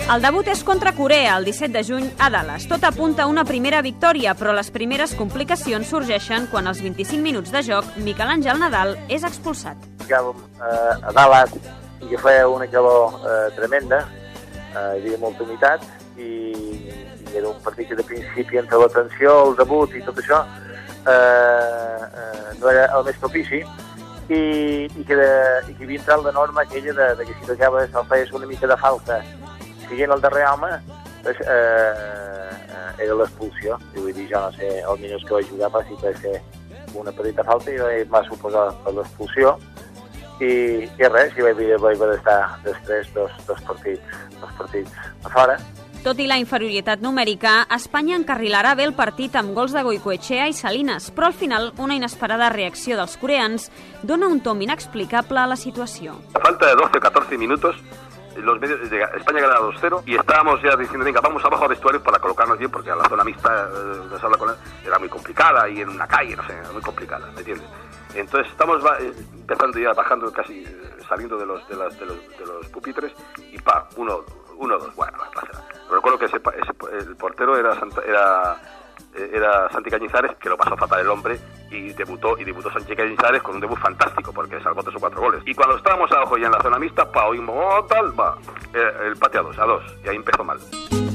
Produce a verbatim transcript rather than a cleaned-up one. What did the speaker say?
El debut és contra Corea el disset de juny a Dallas. Tot apunta a una primera victòria, però les primeres complicacions sorgeixen quan als vint-i-cinc minuts de joc Miquel Àngel Nadal és expulsat. Jugàvem eh, a Dallas i que feia una calor eh, tremenda, eh, hi havia molta humitat i, i era un partit que de principi entre la tensió, el debut i tot això eh, eh, no era el més propici i, i, que, de, i que havia entrat la norma aquella de, de que si tocaves el feies una mica de falta siguent el darrer home, doncs, eh, eh, era l'expulsió. I vull dir, jo no sé, els minuts que vaig jugar passi per fer una petita falta i em va suposar per l'expulsió. I, i res, i vaig, vaig haver d'estar després dos, dos, partits, dos partits a fora. Tot i la inferioritat numèrica, Espanya encarrilarà bé el partit amb gols de Goicoechea i Salinas, però al final una inesperada reacció dels coreans dona un tom inexplicable a la situació. A falta de doce o catorce minutos, los medios, España gana dos cero y estábamos ya diciendo, venga, vamos abajo a vestuarios para colocarnos bien, porque a la zona mixta eh, de con él, era muy complicada y en una calle, no sé, muy complicada, ¿me entiendes? Entonces estamos va, eh, empezando ya, bajando casi, eh, saliendo de los, de, las, de, los, de los pupitres y pa, uno, uno, dos, bueno, la plaza. Recuerdo que ese, ese, el portero era, Santa, era, era Santi Cañizares, que lo pasó fatal el hombre, y debutó, y debutó Santi Cañizares con un debut fantástico, porque salvó tres o cuatro goles. Y cuando estábamos abajo ya en la zona mixta, pa, oímos, oh, tal, va, el, el empate a dos, a dos, y ahí empezó mal.